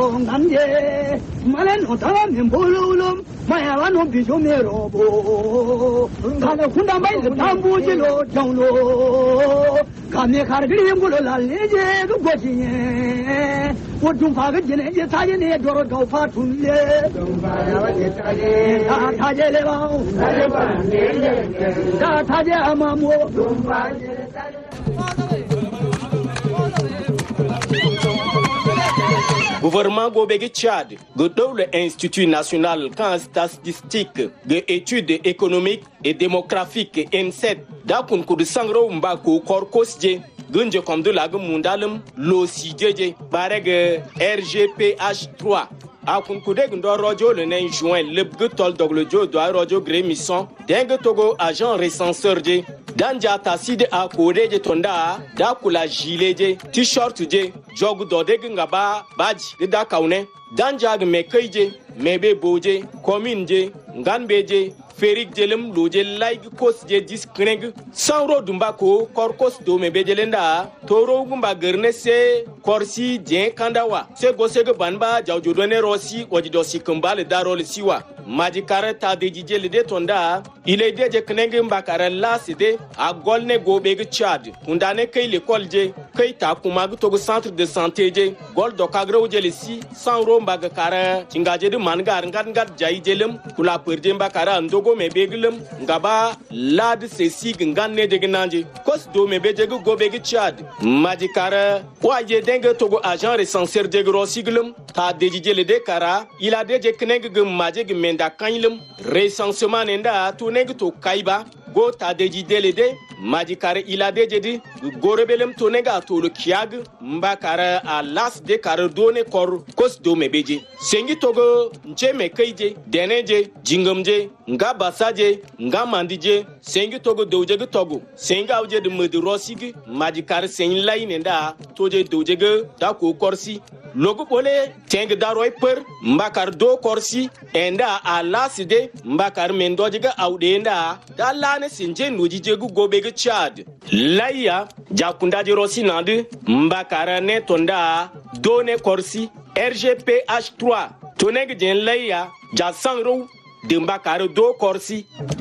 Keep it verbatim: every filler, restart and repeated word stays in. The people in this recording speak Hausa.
nganje malen otala mbululum maya wanu bijumero bo kana kunda mai tambuji lo jonglo kame khargiri ngulo lalleje go gojiye wodum faga jene je saje ne doro gaw fatulle dum baya waje taje ta taje le ba taje ba ne ta taje amamo dum baje Gouvernement Gobegi Tchad, le Institut national statistique de études économiques et démographiques N sept, d'akun kudu sangro mbako korkosje, gunje comme de la mundalum, lo sijeje, bareg R G P H trois. Akun kude gundo rojo le nen juin, le bgutol doglojo doa rojo grémisson, dengue togo agent recenseur je, danja taside a kode je tonda, da kula gilet je, t-shirt je, jog dodeg ngaba, badge, de da kaune, danja me keije, mebe boje, commune je, nganbe je, Ferik jelem loje laig kos je diskreng sanro dumbako korkos do me bejelenda toro gumba गर्ने se korsi je kandawa se gosege banba jawjodone rosi ojidosi kumbale darol siwa majikare ta dejijele de tonda ile deje knenge mbakare laside a golne gobege Tchad undane kay l'école je kay ta kumag togo centre de santé je gol do kagro jele si sanro mbaga kara cingaje de mangar ngat ngat jay jelem kula perde mbakara ndogo me beglem ngaba lad se sig nganne de gnanje kos do me beje go bege Tchad majikara waje denge togo agent recenseur de gros siglem ta dejijele de kara il a deje knenge gum maje menda kanylem recensement nenda to nenge to kaiba go ta dejidele de majikare il a deje di gorebelem to nega to le kiag mbakara a las de kar done kor kos do me beje sengi togo nche me keije deneje jingamje nga basaje nga mandije sengi togo doje ge togo senga uje de me de rosigi majikare sen lay nenda toje doje ge ta ko korsi logo bole teng daroy per mbakar do korsi enda a las de mbakar mendoje ge awdenda dalane sinje nojije gu gobege Tchad laya jakundaje rosi nande mbakara ne tonda done korsi R G P H trois toneg den laya ja sangro de mbakar do korsi